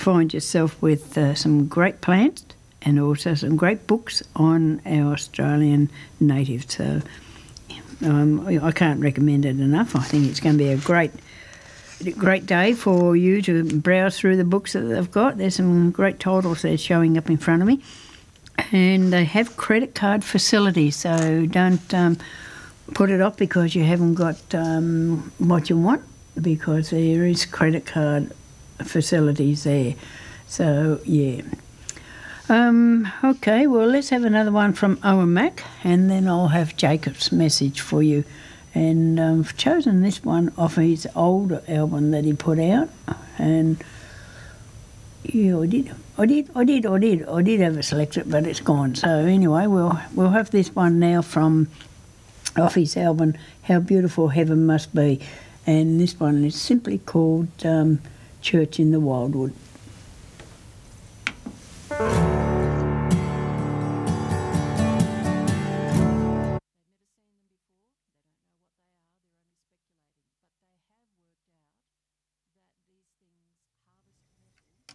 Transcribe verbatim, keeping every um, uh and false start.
find yourself with uh, some great plants and also some great books on our Australian natives. So um, I can't recommend it enough. I think it's going to be a great great day for you to browse through the books that they've got. There's some great titles there showing up in front of me. And they have credit card facilities, so don't um, put it off because you haven't got um, what you want, because there is credit card facilities there. So, yeah. Um, okay, well, let's have another one from Owen Mack, and then I'll have Jacob's message for you. And um, I've chosen this one off his older album that he put out, and yeah, I did, I did, I did, I did, I did have a selection, but it's gone. So anyway, we'll we'll have this one now from off his album, How Beautiful Heaven Must Be, and this one is simply called um, Church in the Wildwood.